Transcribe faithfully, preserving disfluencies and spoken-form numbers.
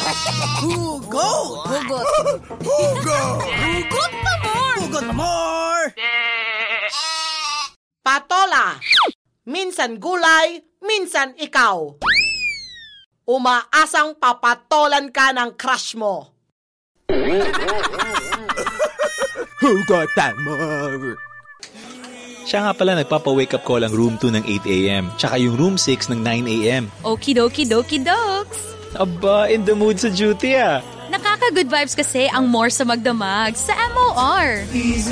Hugot! Hugot. Hugot! Hugot pa more! Hugot pa more! Patola, minsan gulay, minsan ikaw. Umaasang papatolan ka ng crush mo. Hugot pa more! Siya nga pala nagpapa-wake up call ang room two ng eight a.m. Tsaka yung room six ng nine a.m. Okie dokie dokes. Aba, in the mood sa duty ah. Nakaka-good vibes kasi ang more sa magdamag sa M O R.